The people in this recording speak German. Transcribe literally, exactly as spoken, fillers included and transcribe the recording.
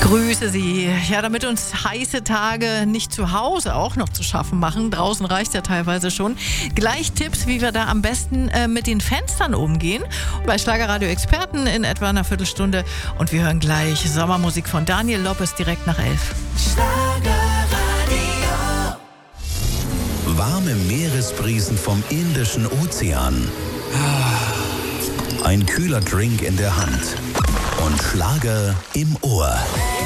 Grüße Sie. Ja, damit uns heiße Tage nicht zu Hause auch noch zu schaffen machen, draußen reicht ja teilweise schon, gleich Tipps, wie wir da am besten äh, mit den Fenstern umgehen. Bei Schlagerradio Experten in etwa einer Viertelstunde. Und wir hören gleich Sommermusik von Daniel Lopez direkt nach elf. Schlagerradio. Warme Meeresbrisen vom Indischen Ozean. Ein kühler Drink in der Hand und Schlager im Ohr.